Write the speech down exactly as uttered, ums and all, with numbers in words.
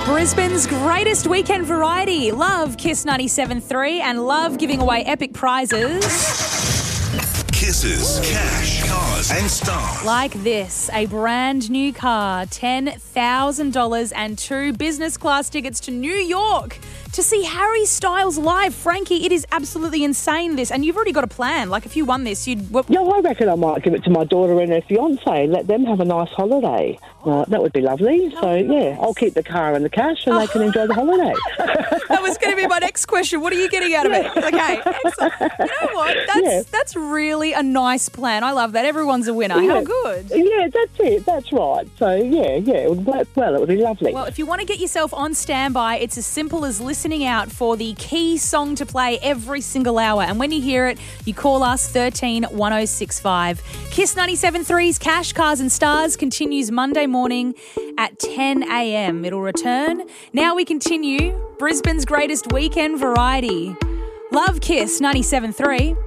Brisbane's greatest weekend variety. Love Kiss ninety-seven point three and love giving away epic prizes. Kisses, cash, cars and stars. Like this, a brand new car, ten thousand dollars and two business class tickets to New York to see Harry Styles live. Frankie, it is absolutely insane, this. And you've already got a plan. Like, if you won this, you'd... What... Yeah, I reckon I might give it to my daughter and her fiancé and let them have a nice holiday. Uh, that would be lovely. Oh, so, nice. yeah, I'll keep the car and the cash and oh. they can enjoy the holiday. That was going to be my next question. What are you getting out of it? Okay, excellent. You know what? That's, yeah. that's really a nice plan. I love that. Everyone's a winner. Yeah. How good. Yeah, that's it. That's right. So, yeah, yeah, it would work well. It would be lovely. Well, if you want to get yourself on standby, it's as simple as listening out for the key song to play every single hour. And when you hear it, you call us thirteen one oh six five. Kiss ninety-seven point three's Cash, Cars and Stars continues Monday morning at ten a.m. It'll return. Now we continue Brisbane's greatest weekend variety. Love Kiss ninety-seven point three.